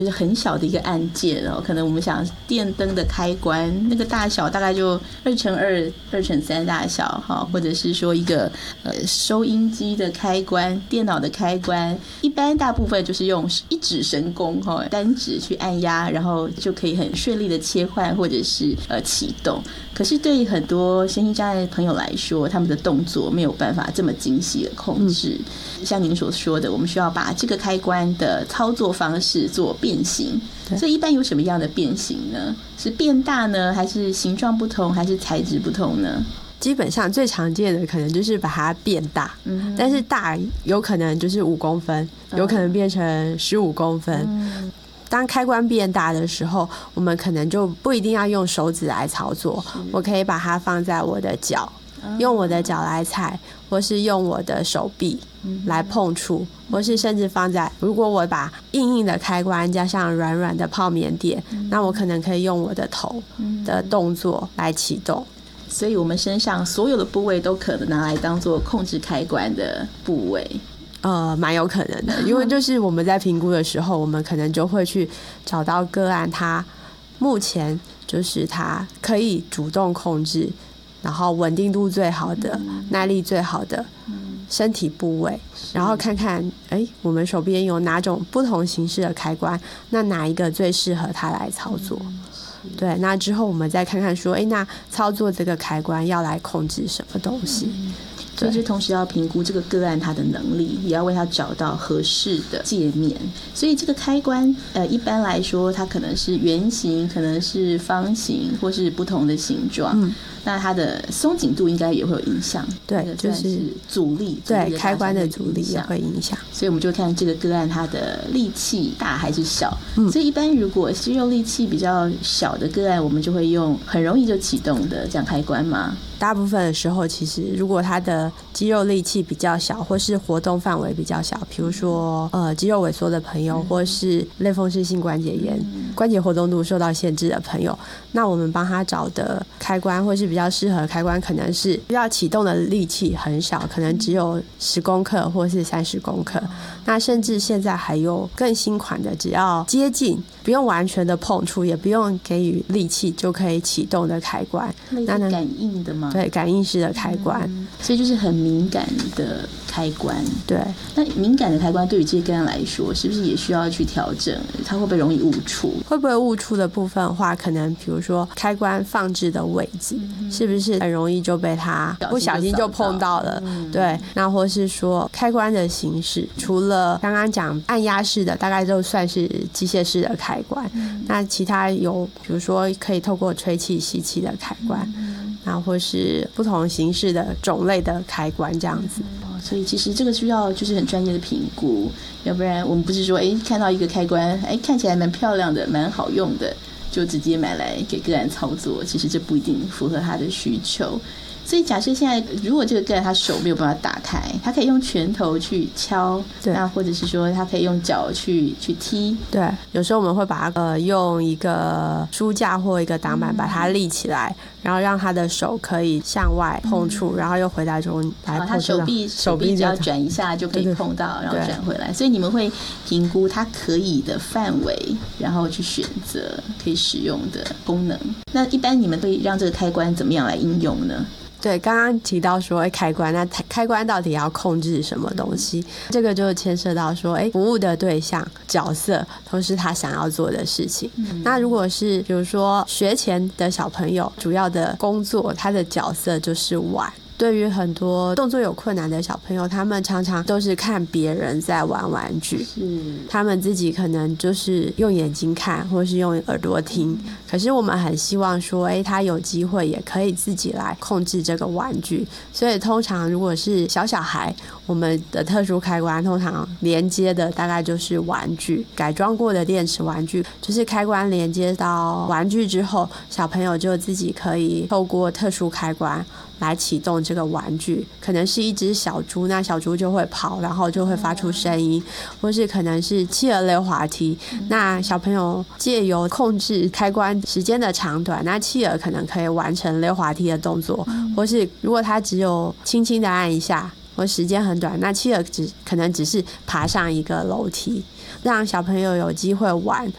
就是很小的一个按键可能我们想电灯的开关那个大小大概就2×2、2×3大小或者是说一个收音机的开关、电脑的开关，一般大部分就是用一指神功单指去按压，然后就可以很顺利的切换或者是启动。可是对很多身心障碍的朋友来说，他们的动作没有办法这么精细的控制，像您所说的，我们需要把这个开关的操作方式做变形。所以一般有什么样的变形呢？是变大呢，还是形状不同，还是材质不同呢？ 基本上最常见的可能就是把它变大，但是大有可能就是5公分，有可能变成15公分。当开关变大的时候，我们可能就不一定要用手指来操作，我可以把它放在我的脚，用我的脚来踩，或是用我的手臂来碰触，或是甚至放在，如果我把硬硬的开关加上软软的泡棉垫，那我可能可以用我的头的动作来启动。 所以我们身上所有的部位都可能拿来当做控制开关的部位。 蛮有可能的，因为就是我们在评估的时候，我们可能就会去找到个案，他目前就是他可以主动控制，然后稳定度最好的、耐力最好的身体部位，然后看看我们手边有哪种不同形式的开关，那哪一个最适合他来操作。对，那之后我们再看看说那操作这个开关要来控制什么东西。 所以就同时要评估这个个案他的能力，也要为他找到合适的界面。所以这个开关一般来说它可能是圆形，可能是方形，或是不同的形状。那它的松紧度应该也会有影响。 对，就是阻力， 对，开关的阻力也会影响。 所以我们就看这个个案它的力气大还是小。所以一般如果肌肉力气比较小的个案，我们就会用很容易就启动的这样开关吗？ 大部分的时候，其实如果他的肌肉力气比较小，或是活动范围比较小，比如说肌肉萎缩的朋友，或是类风湿性关节炎、关节活动度受到限制的朋友，那我们帮他找的开关或是比较适合的开关，可能是要启动的力气很小，可能只有10公克或是30公克。那甚至现在还有更新款的，只要接近，不用完全的碰触，也不用给予力气就可以启动的开关。 类似感应的吗？ 对，感应式的开关。 所以就是很敏感的开关。 对， 那敏感的开关对于这些个案来说，是不是也需要去调整？它会不会容易误触？ 会不会误触的部分的话，可能比如说开关放置的位置，是不是很容易就被它不小心就碰到了？对，那或是说开关的形式，除了刚刚讲按压式的，大概就算是机械式的开关。那其他有比如说可以透过吹气、吸气的开关。那或是不同形式的种类的开关这样子。 所以其实这个需要就是很专业的评估，要不然我们不是说看到一个开关看起来蛮漂亮的蛮好用的就直接买来给个案操作，其实这不一定符合他的需求。所以假设现在如果这个个案他手没有办法打开，他可以用拳头去敲，那或者是说他可以用脚去踢。 对，有时候我们会把它用一个书架或一个挡板把它立起来，然后让他的手可以向外碰触，然后又回来中来碰触。他手臂只要转一下就可以碰到，然后转回来。所以你们会评估它可以的范围，然后去选择可以使用的功能。那一般你们会让这个开关怎么样来应用呢？ 对，刚刚提到说开关，那开关到底要控制什么东西？这个就牵涉到说服务的对象、角色，同时他想要做的事情。那如果是比如说学前的小朋友，主要的工作他的角色就是玩。对于很多动作有困难的小朋友，他们常常都是看别人在玩玩具，他们自己可能就是用眼睛看或是用耳朵听，可是我们很希望说他有机会也可以自己来控制这个玩具。所以通常如果是小孩，我们的特殊开关通常连接的大概就是玩具，改装过的电池玩具，就是开关连接到玩具之后，小朋友就自己可以透过特殊开关来启动这个玩具，可能是一只小猪，那小猪就会跑，然后就会发出声音，或是可能是企鹅溜滑梯，那小朋友借由控制开关时间的长短，那企鹅可能可以完成溜滑梯的动作，或是如果它只有轻轻的按一下或时间很短，那企鹅可能只是爬上一个楼梯，让小朋友有机会玩，